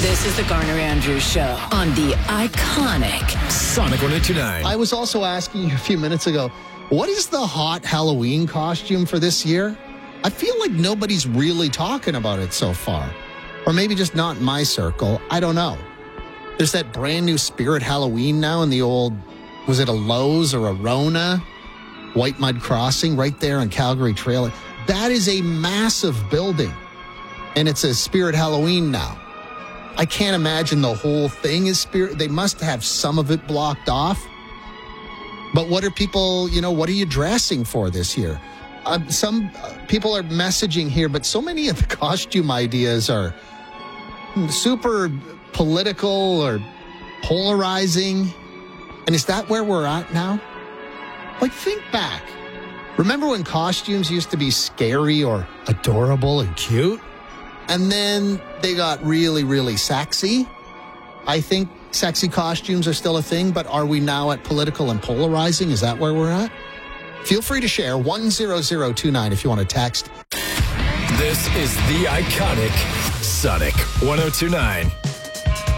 This is the Garner Andrews Show on the iconic Sonic 102.9. I was also asking you a few minutes ago, what is the hot Halloween costume for this year? I feel like nobody's really talking about it so far. Or maybe just not in my circle. I don't know. There's that brand new Spirit Halloween now in the old, was it a Lowe's or a Rona? White Mud Crossing right there on Calgary Trail. That is a massive building. And it's a Spirit Halloween now. I can't imagine the whole thing is Spirit. They must have some of it blocked off. But what are people, what are you dressing for this year? Some people are messaging here, but so many of the costume ideas are super political or polarizing. And is that where we're at now? Like, think back. Remember when costumes used to be scary or adorable and cute? And then they got really, really sexy. I think sexy costumes are still a thing, but are we now at political and polarizing? Is that where we're at? Feel free to share 10029 if you want to text. This is the iconic Sonic 102.9.